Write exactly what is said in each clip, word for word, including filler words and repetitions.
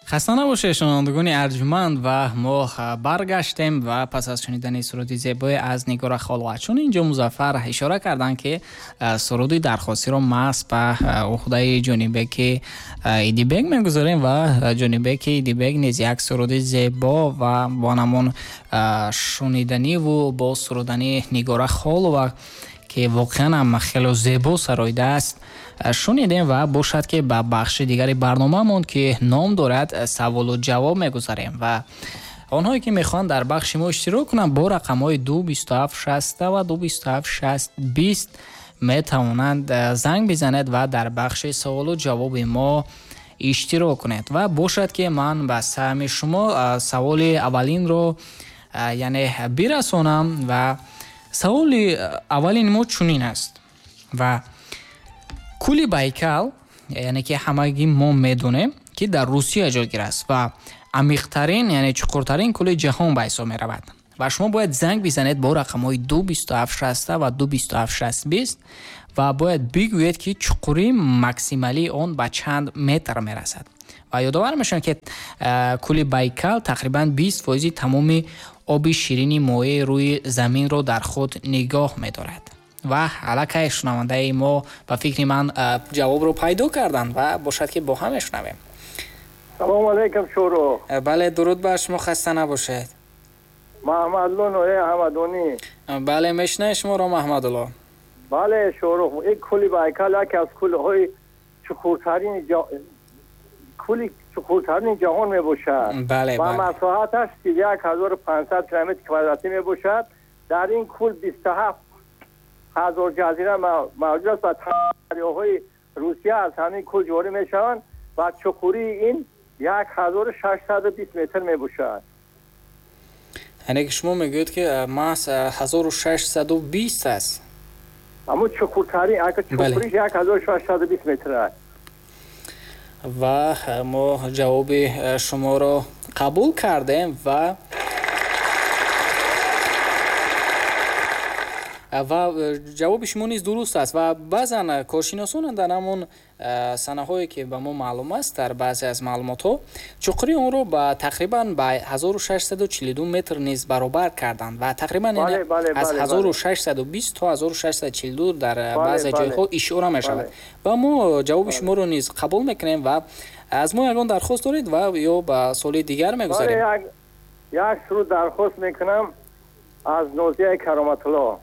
خسته نباشید شنوندگان ارجمند و ما برگشتیم و پس از شنیدن سرودی زیبای از نگار خالقه، چون اینجا مظفر اشاره کردن که سرودی درخواستی رو محض به عهده جانیبک ایدیبک میگذاریم و جانیبک ایدیبک نیز یک سرودی زیبا و با نمون شنیدنی و با سرودنی نگار خالقه که واقعا هم خیلی زیبا سرایده است شنیدیم و باشد که به بخش دیگری برنامه موند که نام دارد سوال و جواب میگذاریم و آنهایی که میخوان در بخش ما اشتراک کنند با رقم های دو بیست و هفت شصت و دو بیست و هفت شصت بیست میتوانند زنگ بزنند و در بخش سوال و جواب ما اشتراک کنند و باشد که من به سهم شما سوال اولین رو یعنی برسانم و سوال اولین ما چنین است و کولی بایکال یعنی که همگی ما میدونیم که در روسیه جایگیر است و عمیق‌ترین یعنی چقرترین کولی جهان به حساب میرود و شما باید زنگ بزنید با رقم های دو بیست و هفت شصت و دو بیست و هفت شصت بیست و باید بگویید که چقری مکسیمالی اون به چند متر میرسد و یادآور میشم که کولی بایکال تقریبا بیست فیصد تمام آب شیرین مایع روی زمین رو در خود نگاه می‌دارد و علاقه شنونده ما به فکر من جواب رو پیدا کردن و باشد که با هم بشنویم. سلام علیکم شورو. بله درود بر شما، خسته نباشید. محمد الله احمدونی. بله میشنه شما رو محمد الله. بله شورو، این کولی بایکال یکی از کولی‌های چقرترین جا... کولی چقرترین جهان می باشد. بله و بله. مساحتش یک هزار و پانصد کیلومتر کوادراتی می باشد. در این کل بیست و هفت هزار جزیره موجود است و دریاهای روسیه از همین کل جاری می شوند و چقری این یک هزار و ششصد و بیست متر می باشد. یعنی که شما میگوید که محض هزار و ششصد و بیست است. اما چقرترین اگه چقریش یک هزار و ششصد و بیست متر است. و ما جواب شما را قبول کردیم و و جواب شما نیز درست است و بعضا کارشناسان در همون سنه هایی که به ما معلوم است در بعضی از معلومات ها چقری اون رو با تقریبا به هزار و ششصد و چهل و دو متر نیز برابر کردند و تقریبا بله بله از بله هزار و ششصد و بیست تا هزار و ششصد و چهل و دو در بله بعضی بله جای ها اشاره می شود بله. و ما جواب شما رو نیز قبول میکنیم و از ما یگان درخواست دارید و یا به سوال دیگر میگذاریم. بله یک یک سرود درخواست میکنم از نوزیه کرامت الله.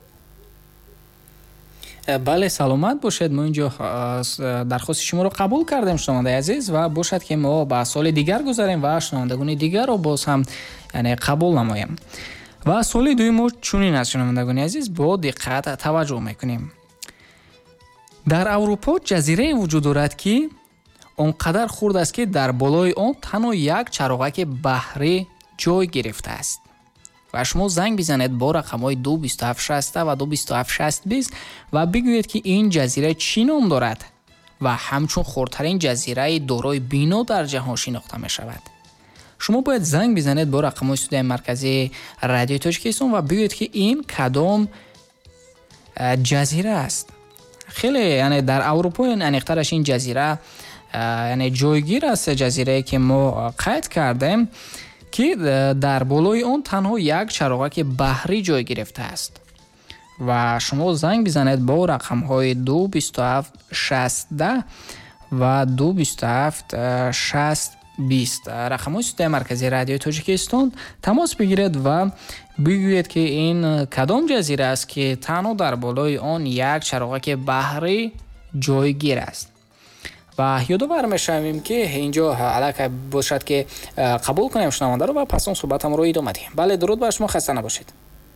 بله سلامت باشید، ما اینجا درخواست شما رو قبول کردیم شنونده عزیز و باشد که ما به سوال دیگر گذاریم و شنوندگان دیگر رو باز هم یعنی قبول نماییم. و سوال دوم ما چنین است شنوندگان عزیز، با دقت توجه میکنیم. در اروپا جزیره وجود دارد که اونقدر خرد است که در بالای آن تنها یک چراغک بحری جای گرفته است و شما زنگ بزنید با رقم های دو بیست و هفت شصت و دو بیست و هفت شصت بیست و بگویید که این جزیره چی نام دارد و همچون خردترین جزیره دارای بینا در جهان شناخته می شود. شما باید زنگ بزنید با رقم های استودیوی مرکزی رادیو تاجیکستان و بگویید که این کدام جزیره است. خیلی یعنی در اروپا انیقترش این جزیره یعنی جایگیر است، جزیره که ما قید کردیم که در بالای اون تنها یک چراغک بحری جای گرفته است و شما زنگ بزنید با رقم های دو بیست و هفت شصت و دو بیست و هفت شصت بیست رقم های استودیوی مرکزی رادیو تاجیکستان تماس بگیرید و بگویید که این کدام جزیره است که تنها در بالای آن یک چراغک بحری جایگیر است. و یادآور میشویم که اینجا علاقه باشد که قبول کنیم شنونده رو و پس اون صحبتم رو ادامه دهیم. بله درود بر شما، خسته نباشید.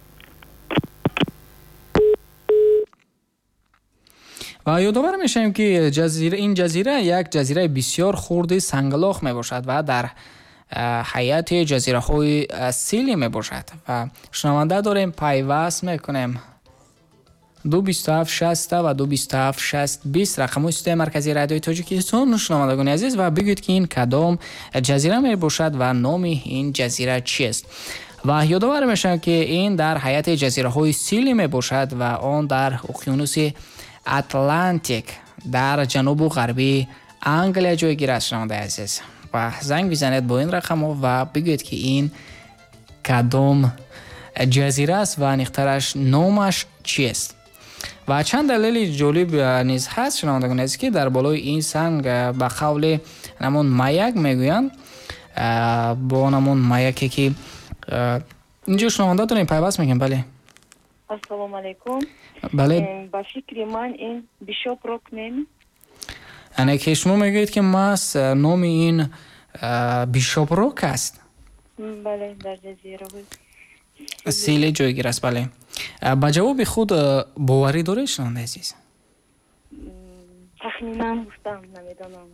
و یادآور میشویم که جزیره این جزیره یک جزیره بسیار خرد سنگلاخ می باشد و در حیات جزیره های سیلی می باشد و شنونده داریم پیوست میکنیم دو بیست و هفت شصت و دو بیست و هفت شصت بیست رقم استودیوی مرکزی رادیو تاجیکستان شنوندگان عزیز و بگویید که این کدام جزیره می باشد و نام این جزیره چیست. و یادآور میشم که این در حیات جزیره های سیلی می باشد و آن در اقیانوس اتلانتیک در جنوب و غربی انگلیا جایگیر است شنونده عزیز. و زنگ بزنید با این رقم و بگوید که این کدام جزیره است و نیخترش نامش چیست. و چند دلیل جالب نیز هست شنوندگان عزیز که در بالای این سنگ به قول نمون مایک میگویند. با نمون مایکی که اینجا شنونده داریم پیوست میگیم. بله السلام علیکم. بله با فکر من این بیشاپ رو کنیم. یعنی که شما میگوید که ماست نام این بیشاپ روک است. بله در جزیره بود. سیلی جایگیر است. بله با جواب خود باوری داره شنونده عزیز؟ تخمینا گفتم نمیدانم.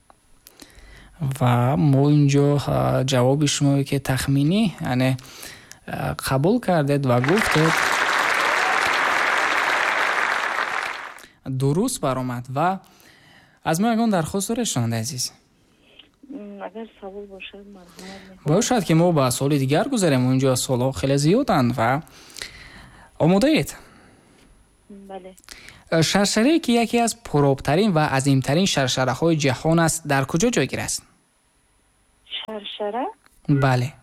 و ما اینجا جواب شما که تخمینی یعنی قبول کردید و گفتید درست برآمد. و از ما یگان درخواست داره شنونده عزیز؟ اگر سوال باشد مرحمت باشد که ما به سوال دیگر گذاریم. اونجا سوال‌ها خیلی زیادند و آماده اید؟ بله. شرشره که یکی از پرآبترین و عظیمترین شرشره های جهان است در کجا جایگیر است؟ شرشره؟ بله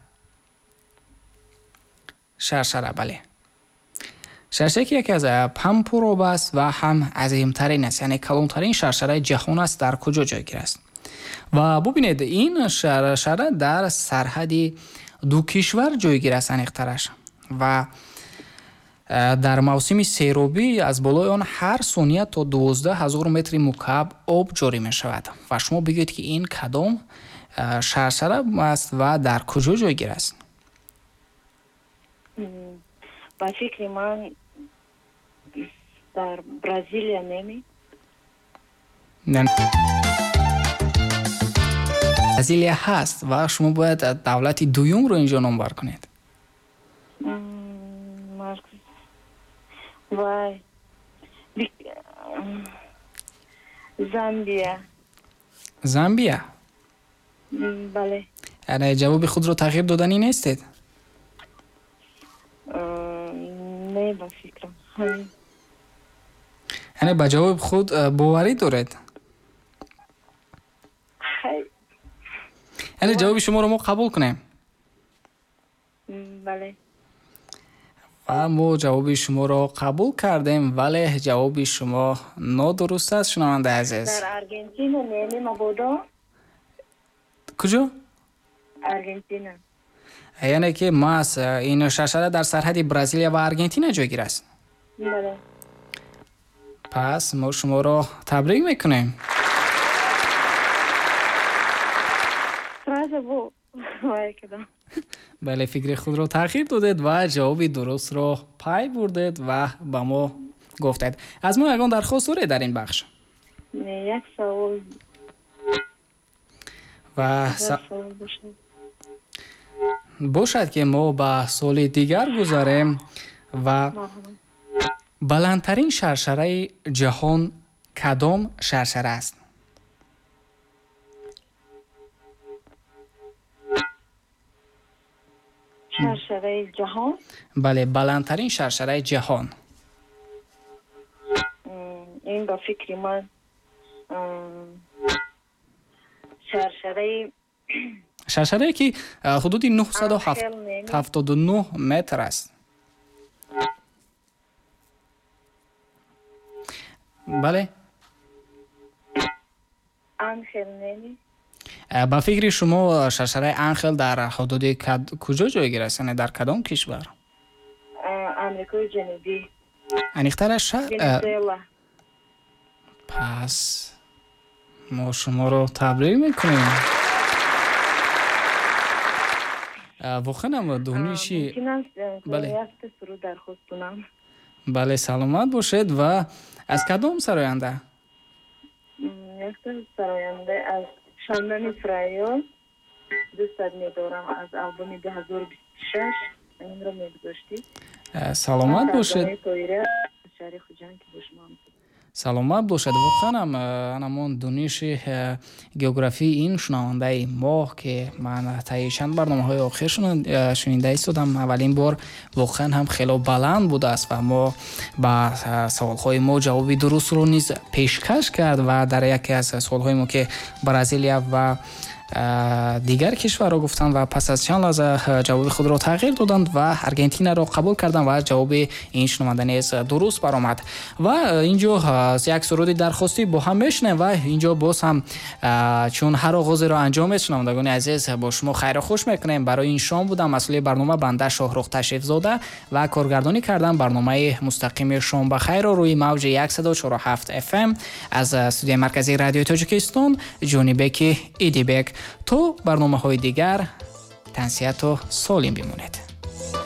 شرشره. بله شرشره که یکی از هم پرآب است و هم عظیمترین است، یعنی کلانترین شرشره جهان است، در کجا جایگیر است؟ و ببینید این شرشره در سرحد دو کشور جایگیر است انیقترش و در موسم سیرابی از بالای آن هر ثانیه تا دوازده هزار متر مکعب آب جاری می شود. و شما بگید که این کدام شرشره است و در کجا جایگیر است؟ با فکر من در برزیلیا نمی. نه برزیلیا هست و شما باید دولت دوم رو اینجا نامبر کنید. وای بی... زامبیا. زامبیا؟ بله. یعنی جواب خود رو تغییر دادنی نیستید؟ نه با فکرم. یعنی با جواب خود باوری دارید؟ یعنی جواب شما رو ما قبول کنیم؟ بله. و ما جواب شما را قبول کردیم ولی جواب شما نادرست است شنونده عزیز. در ارژانتین نمی مبودا؟ کجا؟ ارژانتین. یعنی که ما این شرشره در سرحد برزیلیا و ارژانتین جایگیر است. بله. پس ما شما را تبریک میکنیم. راز بو وای کدام. بله فکر خود رو تغییر دادید و جواب درست رو پای بردید و با ما گفتید. از ما یگان درخواست دارید در این بخش؟ نه یک سوال و س... باشد که ما به سوال دیگر گذاریم. و بلندترین شرشره جهان کدام شرشره است؟ شرشره جهان؟ بله بلندترین شرشره جهان. این با فکر من شرشره شرشره که حدود نهصد و هفتاد و نه متر است. بله انخل نمی. با فکر شما شرشره انخل در حدود کد... کجا جایگیر است؟ یعنی در کدام کشور؟ آمریکای جنوبی. انیخترش شد؟ ونزوئلا. پس ما شما رو تبریک میکنیم. واقعا هم دونیشی. بله. سرو درخواست کنم. بله سلامت باشید. و از کدام سراینده؟ یک سراینده از شاندن فرایال دوست می‌دارم از آلبوم دو هزار و بیست و شش این رو می‌گذاشتید. سلامت باشید. شریف جان که با شما سلامت باشد. واقعا هم انمان دونیش گئوگرافی این شنونده ما که من طی چند برنامه‌های آخر شنونده ایستادم اولین بار واقعا هم خیلی بلند بوده است و ما با سوال‌های ما جوابی درست رو نیز پیشکش کرد و در یکی از سوال‌های ما که برزیلیا و дигар кишварро гуфтанд ва пас аз чанд лаҳза ҷавоби худро тағйир доданд ва Аргентинаро қабул карданд ва ҷавоби ин шунаванда низ дуруст баромад. Ва инҷо як суруди дархостӣ бо ҳам мешунем ва инҷо боз ҳам чун ҳар оғозеро анҷом мед шунавандагони азиз бо шумо хайру хуш мекунем. Барои ин шом будам масъули барнома банда Шоҳрух Ташрифзода ва коргардонӣ кардан барномаи мустақими Шом ба хайрро рӯи мавҷи сад و چهار و هفت اف ام аз студияи марказии радиои Тоҷикистон ҷонибеки Идибек. То барномаҳои дигар тансияту солим бимонед.